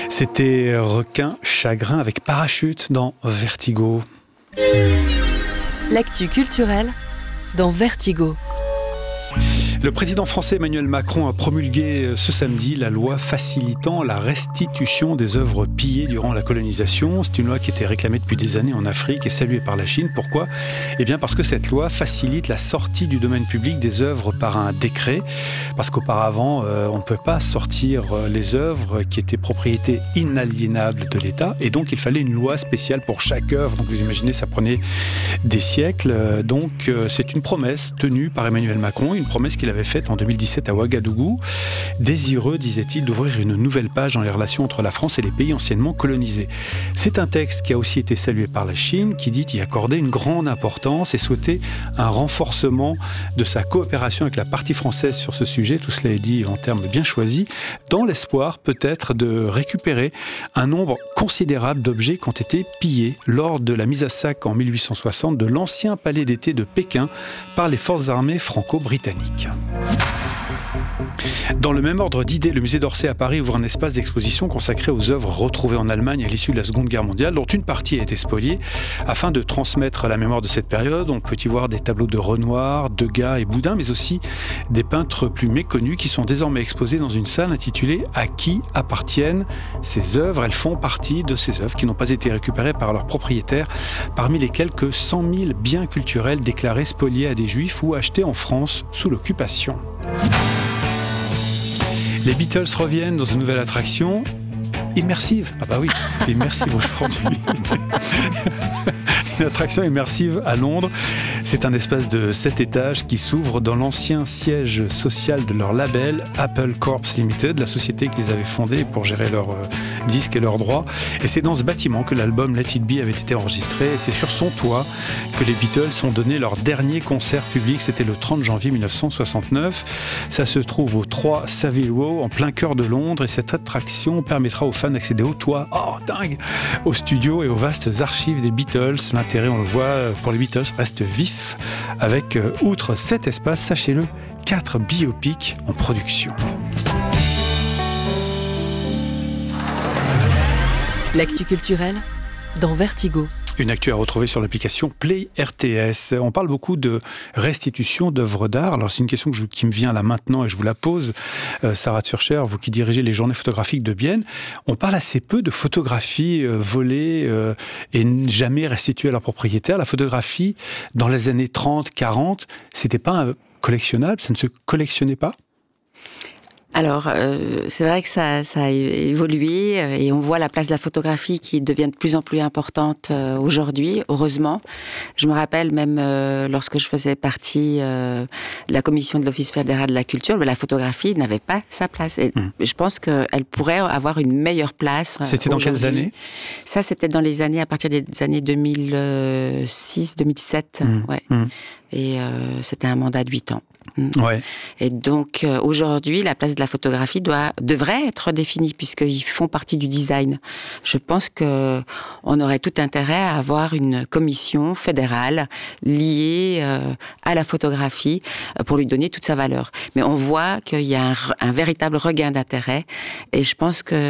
C'était Requin Chagrin avec Parachute dans Vertigo. L'actu culturelle dans Vertigo. Le président français Emmanuel Macron a promulgué ce samedi la loi facilitant la restitution des œuvres pillées durant la colonisation. C'est une loi qui était réclamée depuis des années en Afrique et saluée par la Chine. Pourquoi ? Eh bien parce que cette loi facilite la sortie du domaine public des œuvres par un décret. Parce qu'auparavant, on ne peut pas sortir les œuvres qui étaient propriété inaliénable de l'État. Et donc, il fallait une loi spéciale pour chaque œuvre. Donc, vous imaginez, ça prenait des siècles. Donc, c'est une promesse tenue par Emmanuel Macron, une promesse qu'il avait faite en 2017 à Ouagadougou, désireux, disait-il, d'ouvrir une nouvelle page dans les relations entre la France et les pays anciennement colonisés. C'est un texte qui a aussi été salué par la Chine, qui dit y accorder une grande importance et souhaiter un renforcement de sa coopération avec la partie française sur ce sujet. Tout cela est dit en termes bien choisis, dans l'espoir peut-être de récupérer un nombre considérable d'objets qui ont été pillés lors de la mise à sac en 1860 de l'ancien palais d'été de Pékin par les forces armées franco-britanniques. Dans le même ordre d'idées, le musée d'Orsay à Paris ouvre un espace d'exposition consacré aux œuvres retrouvées en Allemagne à l'issue de la Seconde Guerre mondiale, dont une partie a été spoliée. Afin de transmettre la mémoire de cette période, on peut y voir des tableaux de Renoir, Degas et Boudin, mais aussi des peintres plus méconnus qui sont désormais exposés dans une salle intitulée « À qui appartiennent ces œuvres ?» Elles font partie de ces œuvres qui n'ont pas été récupérées par leurs propriétaires, parmi les quelques 100 000 biens culturels déclarés spoliés à des Juifs ou achetés en France sous l'occupation. Les Beatles reviennent dans une nouvelle attraction immersive. Ah bah oui, c'est immersive aujourd'hui. Une attraction immersive à Londres. C'est un espace de 7 étages qui s'ouvre dans l'ancien siège social de leur label Apple Corps Limited, la société qu'ils avaient fondée pour gérer leurs disques et leurs droits. Et c'est dans ce bâtiment que l'album Let It Be avait été enregistré. Et c'est sur son toit que les Beatles ont donné leur dernier concert public. C'était le 30 janvier 1969. Ça se trouve au 3 Savile Row, en plein cœur de Londres. Et cette attraction permettra aux fans d'accéder au toit, au studio et aux vastes archives des Beatles. L'intérêt, on le voit, pour les Beatles reste vif, avec, outre cet espace, sachez-le, 4 biopics en production. L'actu culturelle dans Vertigo. Une actu à retrouver sur l'application Play RTS. On parle beaucoup de restitution d'œuvres d'art. Alors c'est une question qui me vient là maintenant et je vous la pose. Sarah Tschurcher, vous qui dirigez les journées photographiques de Bienne, on parle assez peu de photographies volées et jamais restituées à leur propriétaire. La photographie, dans les années 30, 40, c'était pas collectionnable, ça ne se collectionnait pas ? Alors, c'est vrai que ça a évolué et on voit la place de la photographie qui devient de plus en plus importante aujourd'hui, heureusement. Je me rappelle même lorsque je faisais partie de la commission de l'Office fédéral de la culture, la photographie n'avait pas sa place. Et je pense qu'elle pourrait avoir une meilleure place. C'était dans quelles années ? Ça, c'était dans les années, à partir des années 2006, 2007. Ouais. Et c'était un mandat de 8 ans. Ouais. Et donc aujourd'hui, la place de la photographie devrait être définie puisqu'ils font partie du design. Je pense que on aurait tout intérêt à avoir une commission fédérale liée à la photographie pour lui donner toute sa valeur. Mais on voit qu'il y a un véritable regain d'intérêt et je pense que